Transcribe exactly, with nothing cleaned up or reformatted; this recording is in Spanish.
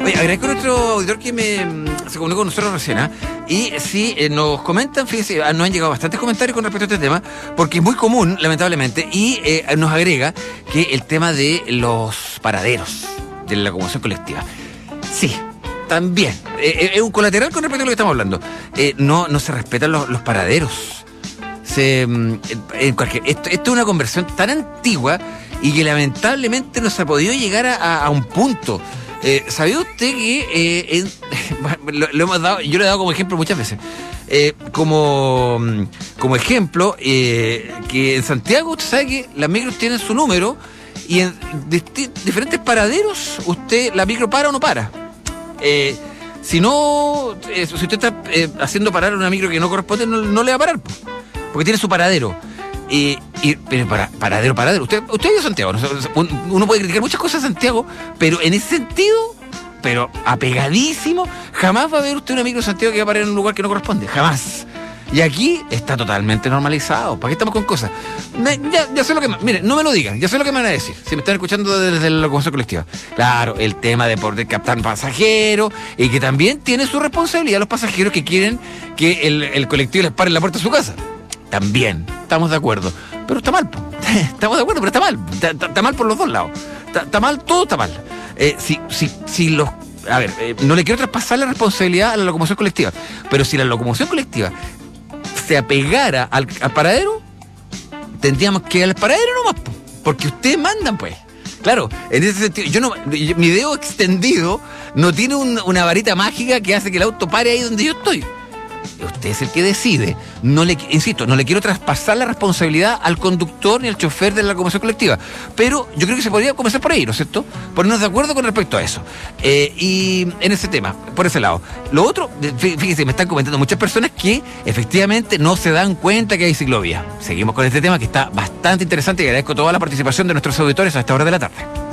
Oye, agradezco a nuestro auditor que me se comunicó con nosotros recién, ¿eh? Y sí, eh, nos comentan, fíjense, nos han llegado bastantes comentarios con respecto a este tema, porque es muy común, lamentablemente, y eh, nos agrega que el tema de los paraderos, de la locomoción colectiva. Sí, también. Eh, es un colateral con respecto a lo que estamos hablando. Eh, no, no se respetan los, los paraderos. Se, en cualquier, esto, esto es una conversión tan antigua y que lamentablemente no se ha podido llegar a, a, a un punto. Eh, ¿Sabía usted que eh, en, lo, lo hemos dado, yo lo he dado como ejemplo muchas veces? Eh, como, como ejemplo, eh, que en Santiago usted sabe que las micros tienen su número y en disti- diferentes paraderos usted la micro para o no para. Eh, si no, eh, si usted está eh, haciendo parar una micro que no corresponde, no, no le va a parar, porque tiene su paradero. Eh, y, pero para, paradero, paradero. Usted, usted ha ido a Santiago, ¿no? Uno puede criticar muchas cosas a Santiago, pero en ese sentido, pero apegadísimo, jamás va a ver usted una micro de Santiago que va a parar en un lugar que no corresponde. Jamás. Y aquí está totalmente normalizado. ¿Para qué estamos con cosas? Me, ya, ya sé lo que... Mire, no me lo digan. Ya sé lo que me van a decir. Si me están escuchando desde la locomoción colectiva. Claro, el tema de poder captar pasajeros y que también tiene su responsabilidad los pasajeros que quieren que el, el colectivo les pare en la puerta de su casa. También, estamos de acuerdo. Pero está mal, po. Estamos de acuerdo, pero está mal. Está, está, está mal por los dos lados. Está, está mal, todo está mal. Eh, si, si, si los... A ver, eh, no le quiero traspasar la responsabilidad a la locomoción colectiva, pero si la locomoción colectiva se apegara al, al paradero, tendríamos que ir al paradero nomás, po, porque ustedes mandan, pues. Claro, en ese sentido, yo no, yo, mi dedo extendido no tiene un, una varita mágica que hace que el auto pare ahí donde yo estoy. Usted es el que decide. No le, insisto, no le quiero traspasar la responsabilidad al conductor ni al chofer de la locomoción colectiva, pero yo creo que se podría comenzar por ahí, ¿no es cierto? Ponernos de acuerdo con respecto a eso. Eh, y en ese tema, por ese lado. Lo otro, fíjese, me están comentando muchas personas que efectivamente no se dan cuenta que hay ciclovía. Seguimos con este tema que está bastante interesante y agradezco toda la participación de nuestros auditores a esta hora de la tarde.